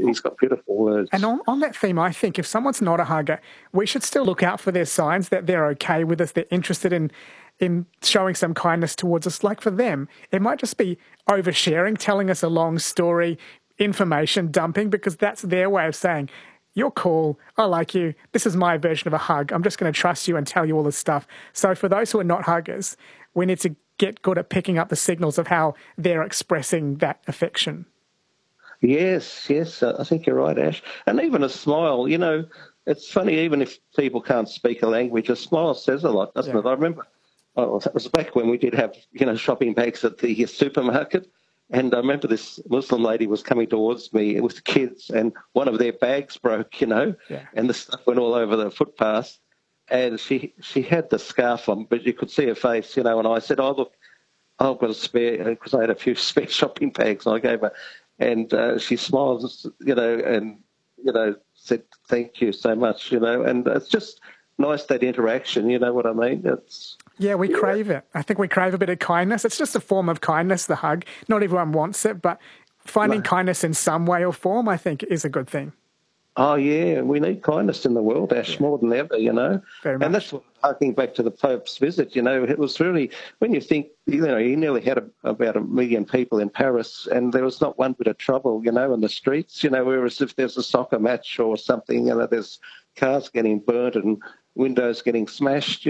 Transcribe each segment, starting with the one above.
he's got beautiful words. And on that theme, I think if someone's not a hugger, we should still look out for their signs that they're okay with us, they're interested in showing some kindness towards us. Like for them, it might just be oversharing, telling us a long story, information dumping, because that's their way of saying, you're cool, I like you, this is my version of a hug, I'm just going to trust you and tell you all this stuff. So for those who are not huggers, we need to get good at picking up the signals of how they're expressing that affection. Yes, I think you're right, Ash. And even a smile, it's funny, even if people can't speak a language, a smile says a lot, doesn't it? I remember, that was back when we did have, shopping bags at the supermarket. And I remember this Muslim lady was coming towards me with kids, and one of their bags broke, and the stuff went all over the footpath. And she had the scarf on, but you could see her face, and I said, oh, look, I've got a spare, because I had a few spare shopping bags, and I gave her. And she smiled, and, said, thank you so much, and it's just nice, that interaction, you know what I mean? We crave it. I think we crave a bit of kindness. It's just a form of kindness, the hug. Not everyone wants it, but finding kindness in some way or form, I think, is a good thing. Oh, yeah, we need kindness in the world, Ash, more than ever, Very much. And that's what, harking back to the Pope's visit, it was really, when you think, he nearly had about 1 million people in Paris, and there was not one bit of trouble, in the streets, whereas if there's a soccer match or something, there's cars getting burnt and windows getting smashed,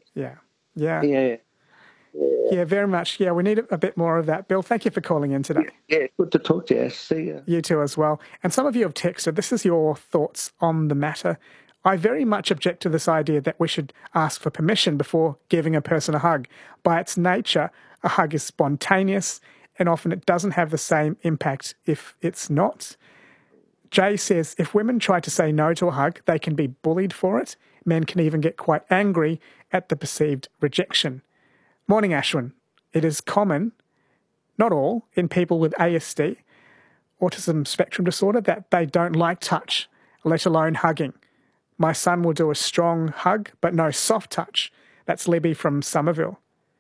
Yeah, very much. Yeah, we need a bit more of that. Bill, thank you for calling in today. Yeah, good to talk to you, Ash. See you. You too as well. And some of you have texted, this is your thoughts on the matter. I very much object to this idea that we should ask for permission before giving a person a hug. By its nature, a hug is spontaneous, and often it doesn't have the same impact if it's not. Jay says, if women try to say no to a hug, they can be bullied for it. Men can even get quite angry at the perceived rejection. Morning, Ashwin. It is common, not all, in people with ASD, autism spectrum disorder, that they don't like touch, let alone hugging. My son will do a strong hug, but no soft touch. That's Libby from Somerville.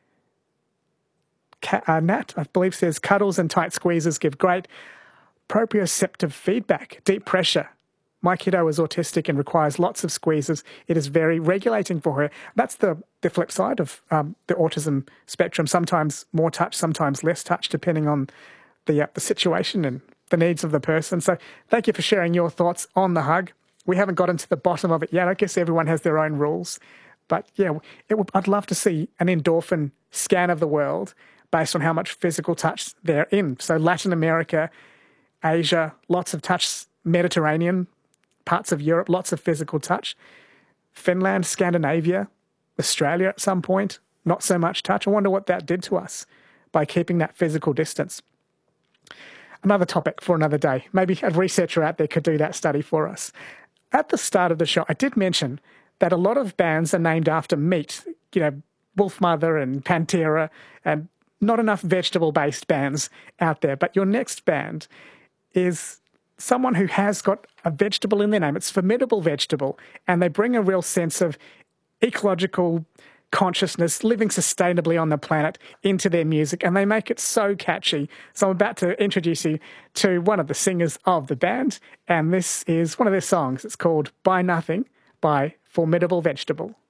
Nat, I believe, says, cuddles and tight squeezes give great proprioceptive feedback, deep pressure. My kiddo is autistic and requires lots of squeezes. It is very regulating for her. That's the flip side of the autism spectrum. Sometimes more touch, sometimes less touch, depending on the situation and the needs of the person. So thank you for sharing your thoughts on the hug. We haven't gotten to the bottom of it yet. I guess everyone has their own rules. But yeah, I'd love to see an endorphin scan of the world based on how much physical touch they're in. So Latin America, Asia, lots of touch, Mediterranean, parts of Europe, lots of physical touch. Finland, Scandinavia, Australia at some point, not so much touch. I wonder what that did to us by keeping that physical distance. Another topic for another day. Maybe a researcher out there could do that study for us. At the start of the show, I did mention that a lot of bands are named after meat, Wolfmother and Pantera, and not enough vegetable-based bands out there. But your next band is someone who has got a vegetable in their name. It's Formidable Vegetable, and they bring a real sense of ecological consciousness, living sustainably on the planet, into their music, and they make it so catchy. So I'm about to introduce you to one of the singers of the band, and this is one of their songs. It's called Buy Nothing by Formidable Vegetable.